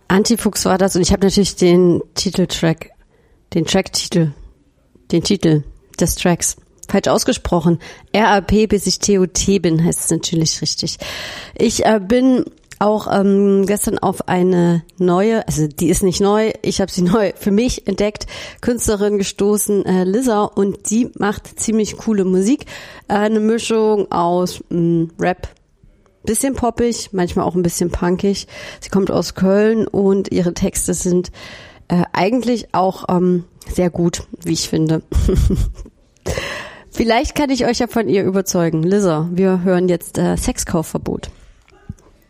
Antifuchs war das und ich habe natürlich den Titel des Tracks falsch ausgesprochen. RAP, bis ich TOT bin, heißt es natürlich richtig. Ich bin auch gestern auf eine neue, also die ist nicht neu, ich habe sie neu für mich entdeckt, Künstlerin gestoßen, Lizza, und die macht ziemlich coole Musik. Eine Mischung aus Rap, bisschen poppig, manchmal auch ein bisschen punkig. Sie kommt aus Köln und ihre Texte sind eigentlich auch sehr gut, wie ich finde. Vielleicht kann ich euch ja von ihr überzeugen. Lizza, wir hören jetzt Sexkaufverbot.